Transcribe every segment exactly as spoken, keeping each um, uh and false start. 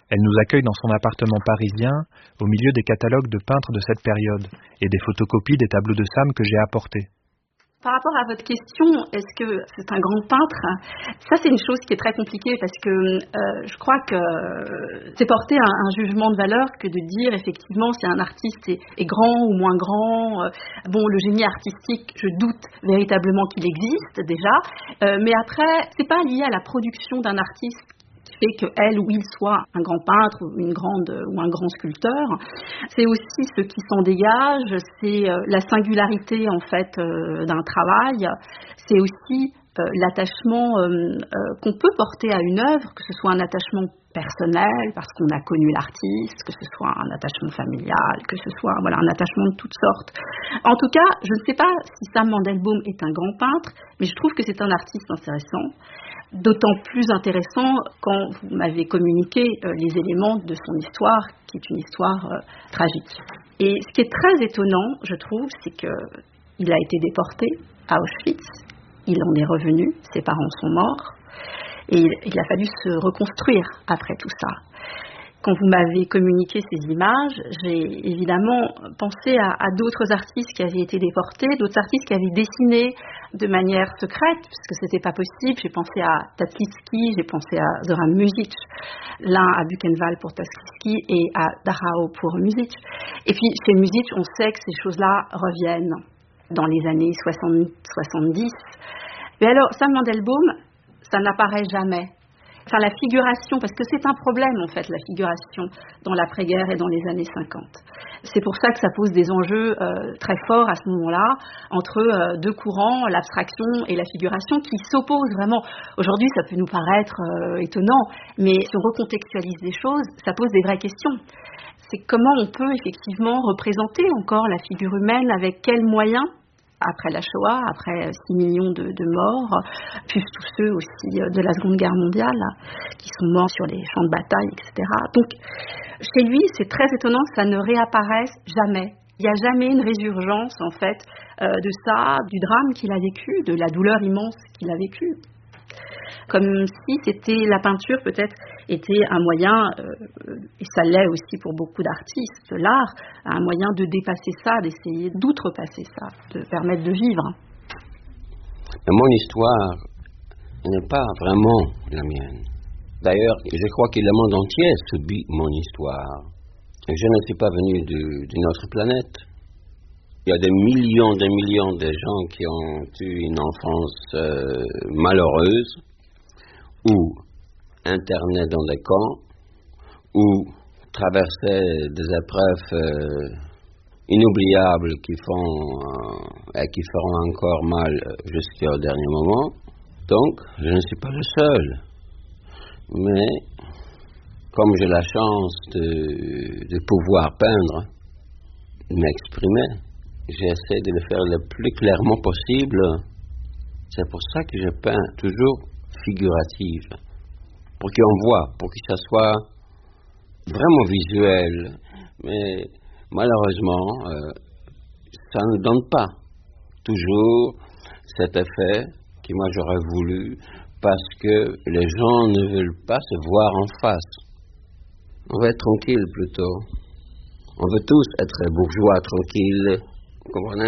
Elle nous accueille dans son appartement parisien, au milieu des catalogues de peintres de cette période, et des photocopies des tableaux de Sam que j'ai apportés. Par rapport à votre question, est-ce que c'est un grand peintre? Ça, c'est une chose qui est très compliquée parce que euh, je crois que c'est porter un, un jugement de valeur que de dire effectivement si un artiste est, est grand ou moins grand. Euh, bon, le génie artistique, je doute véritablement qu'il existe déjà, euh, mais après, c'est pas lié à la production d'un artiste fait qu'elle ou il soit un grand peintre ou une grande ou un grand sculpteur. C'est aussi ce qui s'en dégage, c'est euh, la singularité en fait euh, d'un travail, c'est aussi euh, l'attachement euh, euh, qu'on peut porter à une œuvre, que ce soit un attachement personnel parce qu'on a connu l'artiste, que ce soit un attachement familial, que ce soit voilà un attachement de toutes sortes. En tout cas, je ne sais pas si Sam Mandelbaum est un grand peintre, mais je trouve que c'est un artiste intéressant. D'autant plus intéressant quand vous m'avez communiqué euh, les éléments de son histoire, qui est une histoire euh, tragique. Et ce qui est très étonnant, je trouve, c'est qu'il a été déporté à Auschwitz, il en est revenu, ses parents sont morts, et il, il a fallu se reconstruire après tout ça. Quand vous m'avez communiqué ces images, j'ai évidemment pensé à, à d'autres artistes qui avaient été déportés, d'autres artistes qui avaient dessiné de manière secrète, puisque c'était pas possible. J'ai pensé à Tatlitsky, j'ai pensé à Zoran Muzic, l'un à Buchenwald pour Tatlitsky et à Dachau pour Muzic. Et puis chez Muzic, on sait que ces choses-là reviennent dans les années soixante soixante-dix. Mais alors, Sam Mandelbaum, ça n'apparaît jamais. Enfin, la figuration, parce que c'est un problème en fait, la figuration dans l'après-guerre et dans les années cinquante. C'est pour ça que ça pose des enjeux euh, très forts à ce moment-là, entre euh, deux courants, l'abstraction et la figuration, qui s'opposent vraiment. Aujourd'hui, ça peut nous paraître euh, étonnant, mais si on recontextualise les choses, ça pose des vraies questions. C'est comment on peut effectivement représenter encore la figure humaine, avec quels moyens, après la Shoah, après six millions de, de morts, puis tous ceux aussi de la Seconde Guerre mondiale, qui sont morts sur les champs de bataille, et cetera. Donc, chez lui, c'est très étonnant que ça ne réapparaisse jamais. Il n'y a jamais une résurgence, en fait, euh, de ça, du drame qu'il a vécu, de la douleur immense qu'il a vécue. Comme si c'était la peinture, peut-être, était un moyen, euh, et ça l'est aussi pour beaucoup d'artistes, l'art, un moyen de dépasser ça, d'essayer d'outrepasser ça, de permettre de vivre. Mais mon histoire n'est pas vraiment la mienne. D'ailleurs, je crois que le monde entier subit mon histoire. Je ne suis pas venu d'une autre planète. Il y a des millions et des millions de gens qui ont eu une enfance euh, malheureuse, ou internés dans des camps, ou traversaient des épreuves euh, inoubliables qui font euh, et qui feront encore mal jusqu'au dernier moment. Donc, je ne suis pas le seul. Mais, comme j'ai la chance de, de pouvoir peindre, m'exprimer, j'essaie de le faire le plus clairement possible. C'est pour ça que je peins toujours figurative, pour qu'on voit, pour que ça soit vraiment visuel. Mais malheureusement, euh, ça ne donne pas toujours cet effet que moi j'aurais voulu, parce que les gens ne veulent pas se voir en face. On veut être tranquille plutôt. On veut tous être bourgeois, tranquilles. Vous comprenez?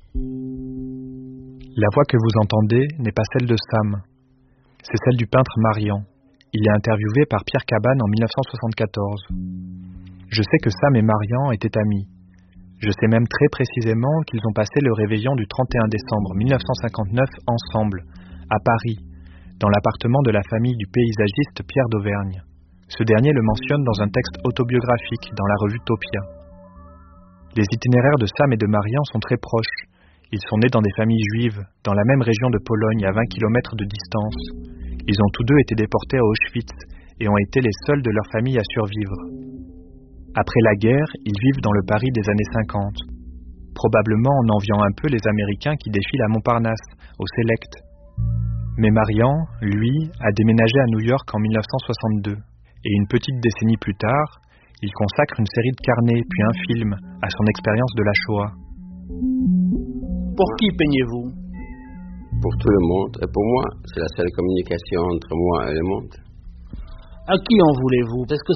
La voix que vous entendez n'est pas celle de Sam. C'est celle du peintre Marian. Il est interviewé par Pierre Cabane en dix-neuf cent soixante-quatorze. Je sais que Sam et Marian étaient amis. Je sais même très précisément qu'ils ont passé le réveillon du trente et un décembre mille neuf cent cinquante-neuf ensemble, à Paris, dans l'appartement de la famille du paysagiste Pierre d'Auvergne. Ce dernier le mentionne dans un texte autobiographique dans la revue Topia. Les itinéraires de Sam et de Marian sont très proches. Ils sont nés dans des familles juives, dans la même région de Pologne, à vingt kilomètres de distance. Ils ont tous deux été déportés à Auschwitz et ont été les seuls de leur famille à survivre. Après la guerre, ils vivent dans le Paris des années cinquante, probablement en enviant un peu les Américains qui défilent à Montparnasse, au Select. Mais Marian, lui, a déménagé à New York en mille neuf cent soixante-deux, et une petite décennie plus tard, il consacre une série de carnets puis un film à son expérience de la Shoah. Pour qui peignez-vous? Pour tout le monde, et pour moi, c'est la seule communication entre moi et le monde. À qui en voulez-vous? Est-ce que